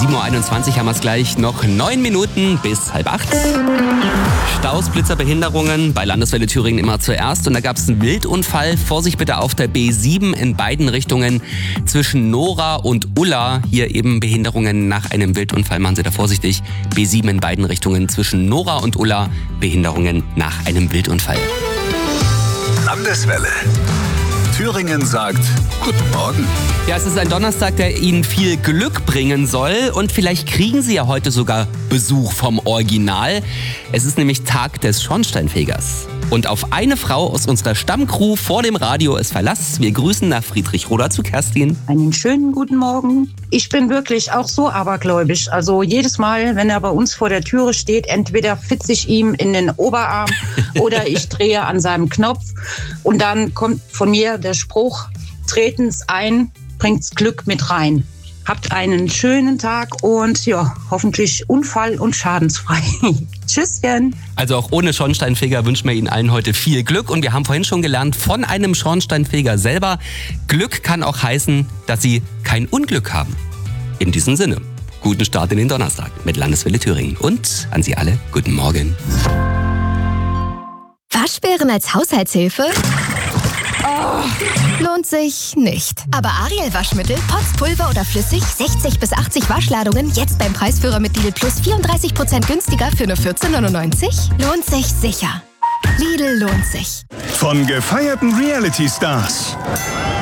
7.21 Uhr haben wir es gleich. Noch 9 Minuten bis 7:30. Staus, Blitzer, Behinderungen bei Landeswelle Thüringen immer zuerst. Und da gab es einen Wildunfall. Vorsicht bitte auf der B7 in beiden Richtungen zwischen Nora und Ulla. Hier eben Behinderungen nach einem Wildunfall. Machen Sie da vorsichtig. B7 in beiden Richtungen zwischen Nora und Ulla. Behinderungen nach einem Wildunfall. Landeswelle. Thüringen sagt Guten Morgen. Ja, es ist ein Donnerstag, der Ihnen viel Glück bringen soll. Und vielleicht kriegen Sie ja heute sogar Besuch vom Original. Es ist nämlich Tag des Schornsteinfegers. Und auf eine Frau aus unserer Stammcrew vor dem Radio ist Verlass. Wir grüßen nach Friedrichroda zu Kerstin. Einen schönen guten Morgen. Ich bin wirklich auch so abergläubisch. Also jedes Mal, wenn er bei uns vor der Türe steht, entweder fitze ich ihm in den Oberarm oder ich drehe an seinem Knopf. Und dann kommt von mir der Spruch, treten's ein, bringt's Glück mit rein. Habt einen schönen Tag und ja, hoffentlich unfall- und schadensfrei. Tschüsschen. Also auch ohne Schornsteinfeger wünschen wir Ihnen allen heute viel Glück. Und wir haben vorhin schon gelernt von einem Schornsteinfeger selber, Glück kann auch heißen, dass Sie kein Unglück haben. In diesem Sinne, guten Start in den Donnerstag mit Landeswelle Thüringen. Und an Sie alle, guten Morgen. Waschbären als Haushaltshilfe? Lohnt sich nicht. Aber Ariel Waschmittel, Pots, Pulver oder flüssig, 60 bis 80 Waschladungen, jetzt beim Preisführer mit Lidl Plus 34% günstiger für nur 14,99? Lohnt sich sicher. Lidl lohnt sich. Von gefeierten Reality-Stars